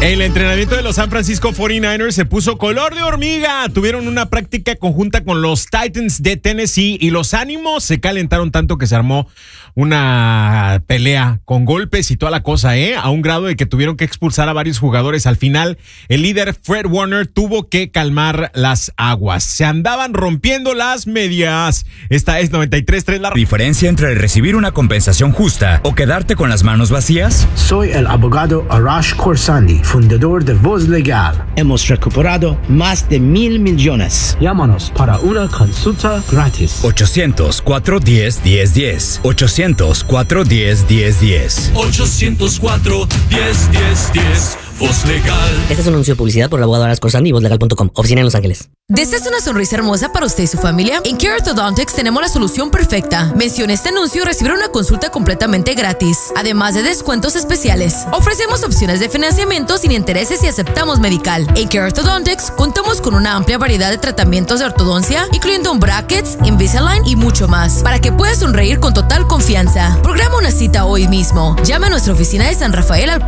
El entrenamiento de los San Francisco 49ers se puso color de hormiga. Tuvieron una práctica conjunta con los Titans de Tennessee y los ánimos se calentaron tanto que se armó una pelea con golpes y toda la cosa, a un grado de que tuvieron que expulsar a varios jugadores. Al final, el líder Fred Warner tuvo que calmar las aguas. Se andaban rompiendo las medias. Esta es 93.3 la diferencia entre recibir una compensación justa o quedarte con las manos vacías. Soy el abogado Arash Khorsandi, fundador de Voz Legal. Hemos recuperado más de 1,000 millones. Llámanos para una consulta gratis. 800-410-1010. 800-410-1010. 800-410-1010. Voz Legal. Este es un anuncio de publicidad por el abogado Arash Khorsandi y vozlegal.com. Oficina en Los Ángeles. ¿Deseas una sonrisa hermosa para usted y su familia? En Care Orthodontics tenemos la solución perfecta. Mencione este anuncio y recibirá una consulta completamente gratis, además de descuentos especiales. Ofrecemos opciones de financiamiento sin intereses y aceptamos medical. En Care Orthodontics contamos con una amplia variedad de tratamientos de ortodoncia, incluyendo brackets, Invisalign y mucho más, para que puedas sonreír con total confianza. Programa una cita hoy mismo. Llame a nuestra oficina de San Rafael al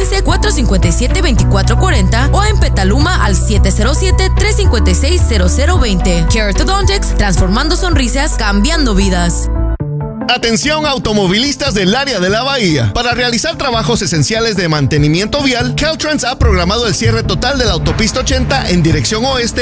415-457-2440 o en Petaluma al 707-356-0020. Care Orthodontics, transformando sonrisas, cambiando vidas. Atención automovilistas del área de la Bahía. Para realizar trabajos esenciales de mantenimiento vial, Caltrans ha programado el cierre total de la autopista 80 en dirección oeste